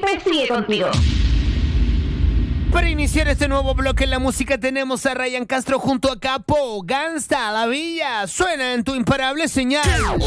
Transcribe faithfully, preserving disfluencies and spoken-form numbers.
siempre sigue contigo. Para iniciar este nuevo bloque en la música tenemos a Ryan Castro junto a Capo, Gangsta, La Villa. Suena en tu imparable señal.